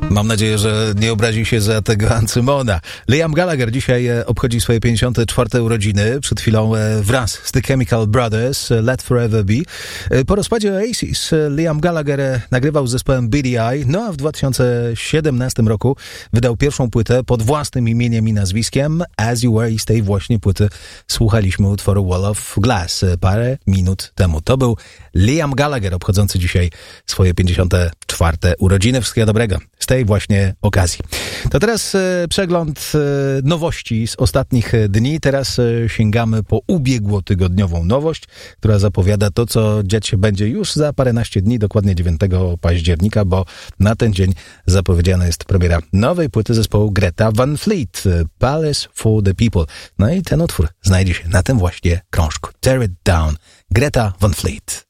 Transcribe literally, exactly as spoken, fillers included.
Mam nadzieję, że nie obraził się za tego Ancymona. Liam Gallagher dzisiaj obchodzi swoje pięćdziesiąte czwarte urodziny. Przed chwilą wraz z The Chemical Brothers, Let Forever Be. Po rozpadzie Oasis Liam Gallagher nagrywał z zespołem B D I, no a w dwa tysiące siedemnastym roku wydał pierwszą płytę pod własnym imieniem i nazwiskiem. As You Were i z tej właśnie płyty słuchaliśmy utworu Wall of Glass parę minut temu. To był Liam Gallagher obchodzący dzisiaj swoje pięćdziesiąte czwarte urodziny. Wszystkiego dobrego z tej właśnie okazji. To teraz e, przegląd e, nowości z ostatnich dni. Teraz e, sięgamy po ubiegłotygodniową nowość, która zapowiada to, co dziać się będzie już za paręnaście dni, dokładnie dziewiątego października, bo na ten dzień zapowiedziana jest premiera nowej płyty zespołu Greta Van Fleet, Palace for the People. No i ten utwór znajdzie się na tym właśnie krążku. Tear It Down, Greta Van Fleet.